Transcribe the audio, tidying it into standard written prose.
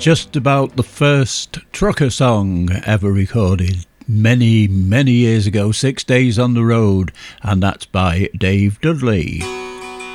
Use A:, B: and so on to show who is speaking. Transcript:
A: just about the first trucker song ever recorded many years ago, 6 Days on the Road, and that's by Dave Dudley.